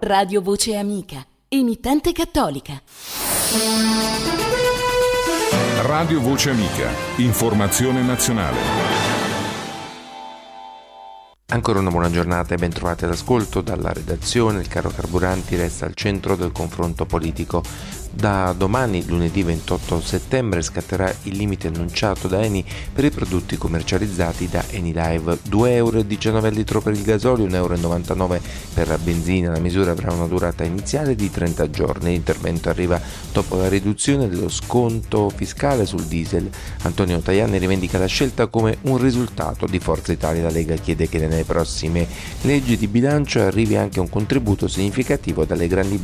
Radio Voce Amica, emittente cattolica. Radio Voce Amica, informazione nazionale. Ancora una buona giornata e ben trovati all'ascolto. Dalla redazione il caro carburanti resta al centro del confronto politico. Da domani, lunedì 28 settembre, scatterà il limite annunciato da Eni per i prodotti commercializzati da Enilive: €2,19 al litro per il gasolio, €1,99 per la benzina. La misura avrà una durata iniziale di 30 giorni. L'intervento arriva dopo la riduzione dello sconto fiscale sul diesel. Antonio Tajani rivendica la scelta come un risultato di Forza Italia. La Lega chiede che nelle prossime leggi di bilancio arrivi anche un contributo significativo dalle grandi